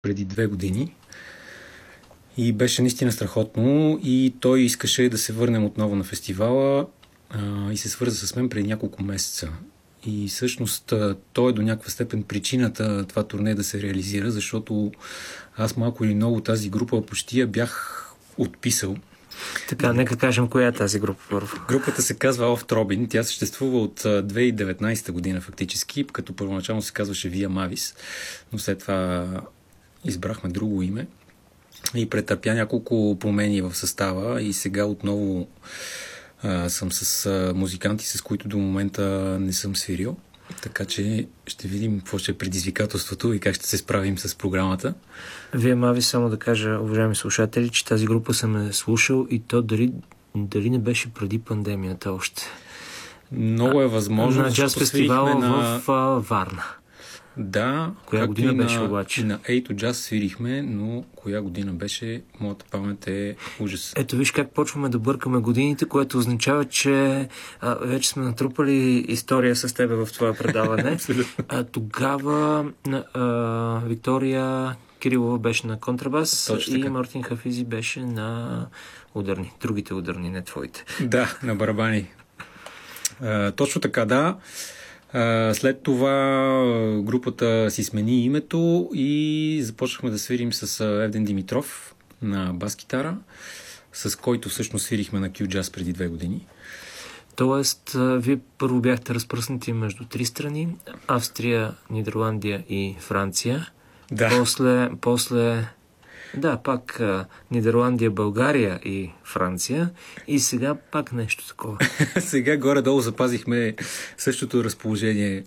преди 2 години и беше наистина страхотно и той искаше да се върнем отново на фестивала и се свърза с мен преди няколко месеца. И всъщност той е до някаква степен причината това турне да се реализира, защото аз малко или много тази група почти я бях отписал. Така, нека кажем коя е тази група първо. Групата се казва Oft Robin. Тя съществува от 2019 година фактически, като първоначално се казваше Via Mavis, но след това избрахме друго име и претърпя няколко промени в състава и сега отново съм с музиканти, с които до момента не съм свирил. Така че ще видим какво ще е предизвикателството и как ще се справим с програмата. Вие, Мави, само да кажа, уважаеми слушатели, че тази група съм слушал и то дали не беше преди пандемията още. Много е възможно. На джаз фестивала в Варна. Да. Коя година беше обаче? На A to Jazz свирихме, но коя година беше, моята памет е ужас. Ето виж как почваме да бъркаме годините, което означава, че вече сме натрупали история с тебе в това предаване. Тогава Виктория Кирилова беше на контрабас и Мартин Хафизи беше на ударни. Другите ударни, не твоите. Да, на барабани. Точно така, да. След това групата си смени името и започнахме да свирим с Евден Димитров на бас-китара, с който всъщност свирихме на Q-Jazz преди 2 години. Тоест, вие първо бяхте разпръснати между 3 страни: Австрия, Нидерландия и Франция. Да. После пак Нидерландия, България и Франция. И сега пак нещо такова. Сега горе-долу запазихме същото разположение,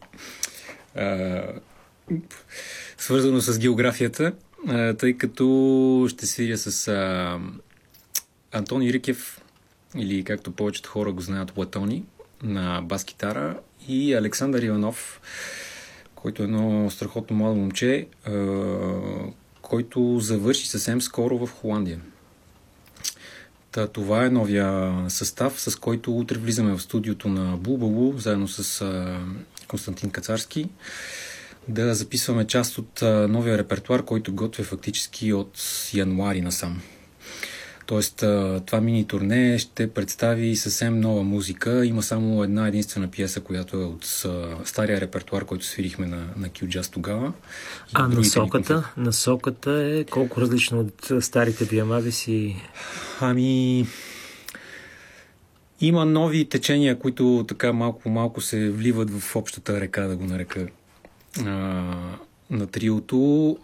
свързано с географията, тъй като ще свиря с Антон Ирикев, или както повечето хора го знаят, Платони, на бас-китара, и Александър Иванов, който е едно страхотно младо момче, който завърши съвсем скоро в Холандия. Това е новия състав, с който утре влизаме в студиото на Булбулу, заедно с Константин Кацарски, да записваме част от новия репертуар, който готвя фактически от януари насам. Тоест, това мини турне ще представи съвсем нова музика. Има само една единствена пиеса, която е от стария репертуар, който свирихме на Q-Jazz тогава. А насоката е колко различна от старите Via Mavis и... Има нови течения, които така малко по малко се вливат в общата река, да го нарека, на триото.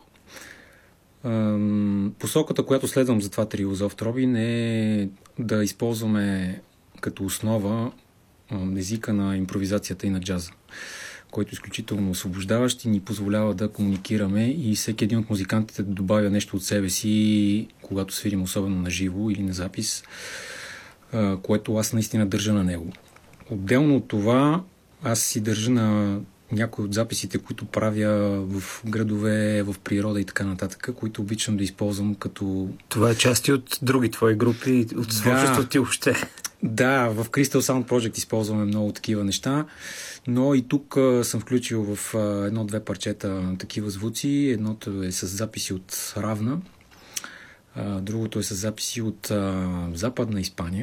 Посоката, която следвам за това трио за Oft Robin, е да използваме като основа езика на импровизацията и на джаза, който е изключително освобождаващ и ни позволява да комуникираме и всеки един от музикантите да добавя нещо от себе си, когато свирим, особено на живо или на запис, което аз наистина държа на него. Отделно от това, аз си държа на някои от записите, които правя в градове, в природа и така нататък, които обичам да използвам като... Това е части от други твои групи, от творчеството ти въобще. Да, в Crystal Sound Project използваме много такива неща, но и тук съм включил в 1-2 парчета такива звуци. Едното е с записи от Равна, другото е с записи от Западна Испания.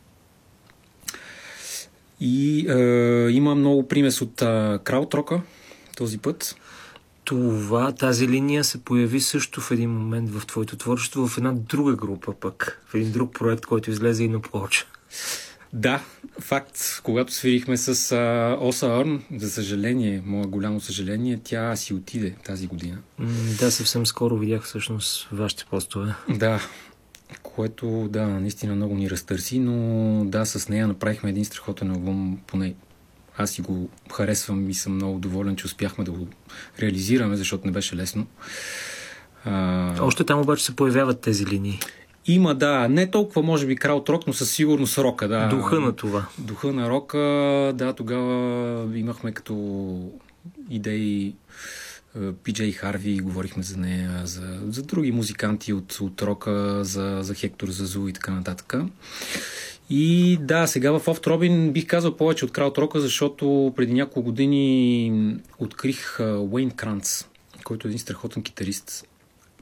И има много примес от краудрока този път. Тази линия се появи също в един момент в твоето творчество, в една друга група пък, в един друг проект, който излезе и на плоча. Да, факт. Когато свирихме с Оса Орн, за съжаление, мое голямо съжаление, тя си отиде тази година. Да, съвсем скоро видях всъщност вашите постове. Да, което, да, наистина много ни разтърси, но да, с нея направихме един страхотен албум, поне аз си го харесвам и съм много доволен, че успяхме да го реализираме, защото не беше лесно. Още там обаче се появяват тези линии. Има, да, не толкова може би краудрок, но със сигурност рока, да. Духа на това. Духа на рока, да, тогава имахме като идеи Пи-Джей Харви, говорихме за нея, за други музиканти от рока, за Хектор Зазу и така нататък. И да, сега в Oft Robin бих казал повече от краудрока, защото преди няколко години открих Уейн Кранц, който е един страхотен китарист,